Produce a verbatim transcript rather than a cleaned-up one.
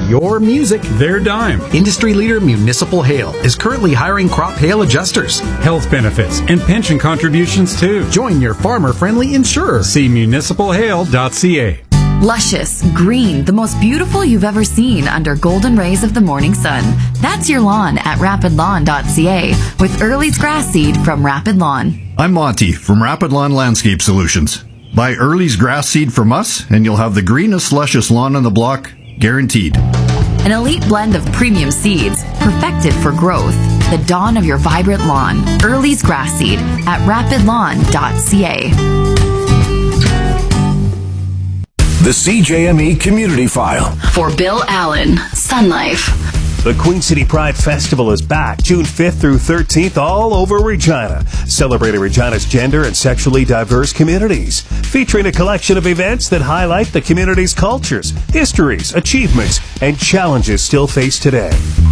your music, their dime. Industry leader Municipal Hail is currently hiring crop hail adjusters. Health benefits and pension contributions too. Join your farmer-friendly insurer. See municipal hail dot c a. Luscious, green, the most beautiful you've ever seen under golden rays of the morning sun. That's your lawn at rapid lawn dot c a with Early's grass seed from Rapid Lawn. I'm Monty from Rapid Lawn Landscape Solutions. Buy Early's grass seed from us and you'll have the greenest, luscious lawn on the block, guaranteed. An elite blend of premium seeds, perfected for growth. The dawn of your vibrant lawn. Early's grass seed at rapid lawn dot c a. The C J M E Community File. For Bill Allen, Sun Life. The Queen City Pride Festival is back June fifth through thirteenth all over Regina, celebrating Regina's gender and sexually diverse communities, featuring a collection of events that highlight the community's cultures, histories, achievements, and challenges still faced today.